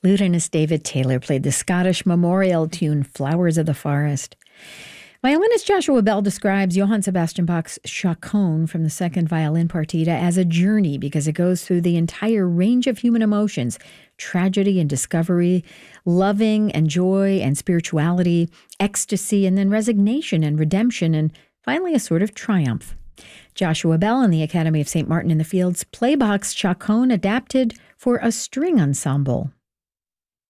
Lutenist David Taylor played the Scottish memorial tune Flowers of the Forest. Violinist Joshua Bell describes Johann Sebastian Bach's Chaconne from the second violin partita as a journey because it goes through the entire range of human emotions, tragedy and discovery, loving and joy and spirituality, ecstasy, and then resignation and redemption, and finally a sort of triumph. Joshua Bell and the Academy of St. Martin in the Fields play Bach's Chaconne adapted for a string ensemble.